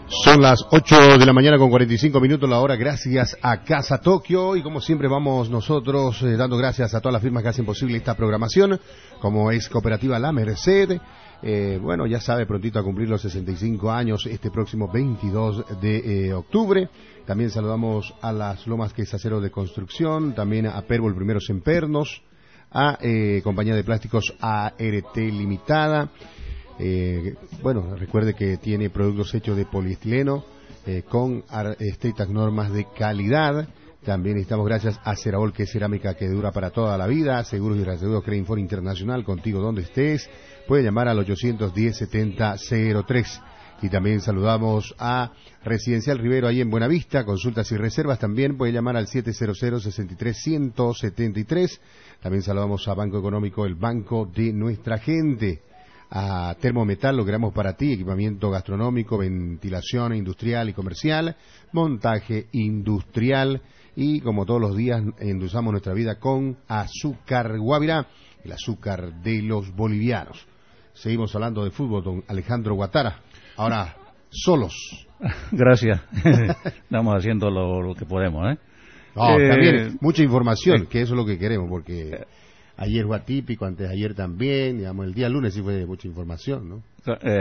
Son las 8 de la mañana con 45 minutos la hora, gracias a Casa Tokio, y como siempre vamos nosotros dando gracias a todas las firmas que hacen posible esta programación, como es Cooperativa La Merced. Bueno, ya sabe, prontito a cumplir los 65 años este próximo 22 de octubre. También saludamos a las Lomas, que es acero de construcción, también a Perbol Primeros en Pernos, a Compañía de Plásticos ART Limitada. Bueno, recuerde que tiene productos hechos de poliestileno con estrictas normas de calidad. También estamos gracias a Cerabol, que es cerámica que dura para toda la vida. Seguros y reaseguros Credinfor Internacional, contigo donde estés. Puede llamar al 810-7003. Y también saludamos a Residencial Rivero ahí en Buenavista. Consultas y reservas también puede llamar al 700-63-173. También saludamos a Banco Económico, el banco de nuestra gente. A Termometal, lo creamos para ti, equipamiento gastronómico, ventilación industrial y comercial, montaje industrial, y como todos los días endulzamos nuestra vida con Azúcar Guavirá, el azúcar de los bolivianos. Seguimos hablando de fútbol, don Alejandro Guatara, ahora solos. Gracias, estamos haciendo lo que podemos, También mucha información, que eso es lo que queremos, porque ayer fue atípico, antes de ayer también, digamos, el día lunes sí fue mucha información, ¿no?